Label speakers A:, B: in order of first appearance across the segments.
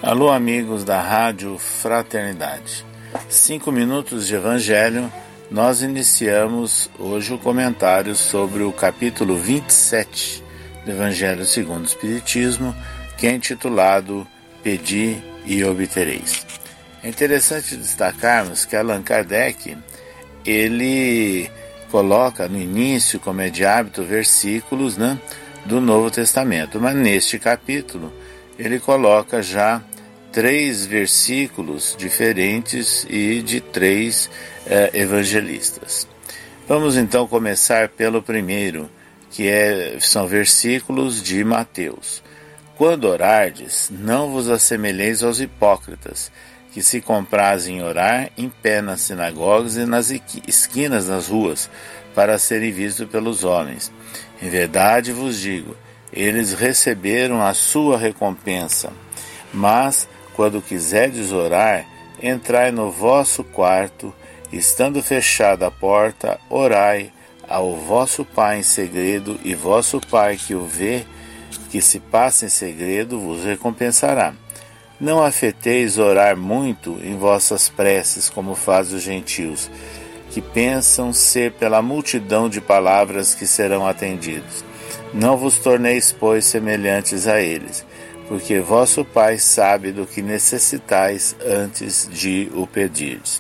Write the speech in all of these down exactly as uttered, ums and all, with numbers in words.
A: Alô, amigos da Rádio Fraternidade. Cinco minutos de Evangelho. Nós iniciamos hoje o comentário sobre o capítulo vinte e sete do Evangelho segundo o Espiritismo, que é intitulado Pedi e Obtereis. É interessante destacarmos que Allan Kardec, ele coloca no início, como é de hábito, versículos, né, do Novo Testamento, mas neste capítulo ele coloca já três versículos diferentes e de três eh, evangelistas. Vamos então começar pelo primeiro, que é, são versículos de Mateus. Quando orardes, não vos assemelheis aos hipócritas, que se comprazem em orar em pé nas sinagogas e nas esquinas das ruas, para serem vistos pelos homens. Em verdade vos digo, eles receberam a sua recompensa. Mas, quando quiserdes orar, entrai no vosso quarto, estando fechada a porta, orai ao vosso Pai em segredo, e vosso Pai que o vê, que se passa em segredo, vos recompensará. Não afeteis orar muito em vossas preces, como fazem os gentios, que pensam ser pela multidão de palavras que serão atendidos. Não vos torneis, pois, semelhantes a eles, porque vosso Pai sabe do que necessitais antes de o pedirdes.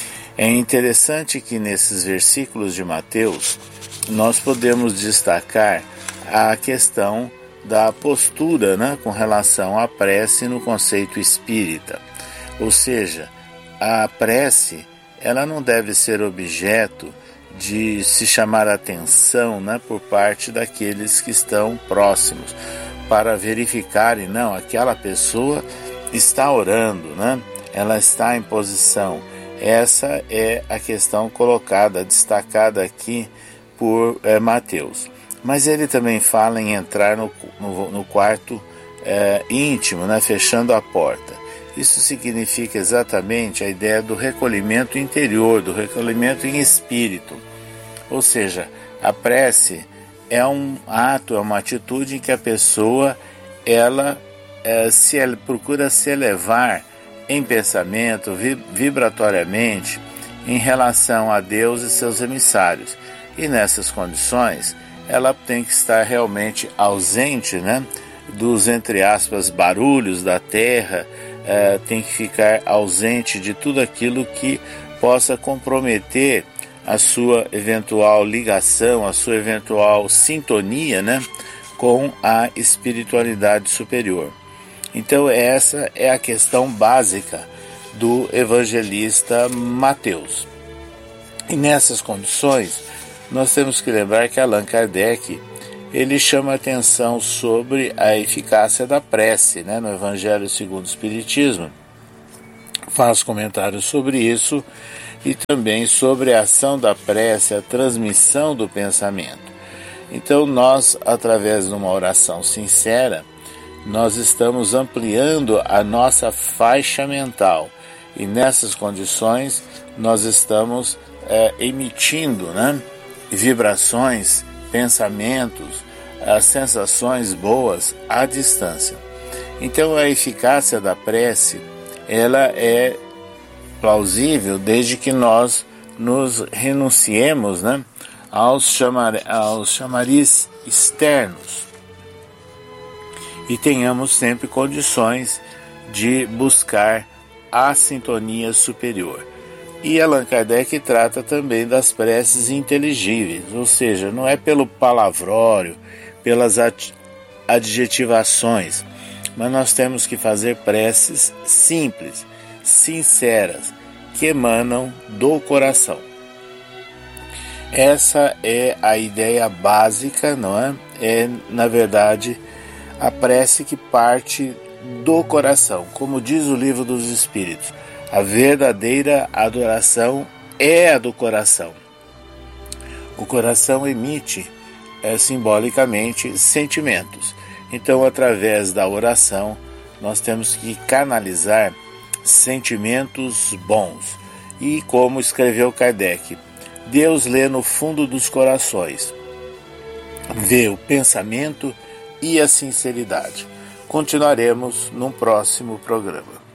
A: É interessante que nesses versículos de Mateus nós podemos destacar a questão da postura, né, com relação à prece no conceito espírita. Ou seja, a prece ela não deve ser objeto de se chamar a atenção, né, por parte daqueles que estão próximos, para verificarem, não, aquela pessoa está orando, né, ela está em posição. Essa é a questão colocada, destacada aqui por é, Mateus. Mas ele também fala em entrar no, no, no quarto é, íntimo, né, fechando a porta. Isso significa exatamente a ideia do recolhimento interior, do recolhimento em espírito. Ou seja, a prece é um ato, é uma atitude em que a pessoa ela, é, se, ela procura se elevar em pensamento, vibratoriamente, em relação a Deus e seus emissários. E nessas condições, ela tem que estar realmente ausente, né, dos, entre aspas, barulhos da terra, é, tem que ficar ausente de tudo aquilo que possa comprometer a sua eventual ligação, a sua eventual sintonia, né, com a espiritualidade superior. Então essa é a questão básica do evangelista Mateus. E nessas condições, nós temos que lembrar que Allan Kardec, ele chama atenção sobre a eficácia da prece, né, no Evangelho segundo o Espiritismo. Faz comentários sobre isso e também sobre a ação da prece, a transmissão do pensamento. Então nós, através de uma oração sincera, nós estamos ampliando a nossa faixa mental e nessas condições nós estamos é, emitindo, né, vibrações, pensamentos, as sensações boas à distância. Então a eficácia da prece ela é plausível desde que nós nos renunciemos, né, aos, chamar, aos chamaris externos e tenhamos sempre condições de buscar a sintonia superior. E Allan Kardec trata também das preces inteligíveis, ou seja, não é pelo palavrório, pelas adjetivações, mas nós temos que fazer preces simples, sinceras, que emanam do coração. Essa é a ideia básica, não é? É, na verdade, a prece que parte do coração, como diz o Livro dos Espíritos. A verdadeira adoração é a do coração. O coração emite é, simbolicamente sentimentos. Então, através da oração, nós temos que canalizar sentimentos bons. E como escreveu Kardec, Deus lê no fundo dos corações, vê o pensamento e a sinceridade. Continuaremos num próximo programa.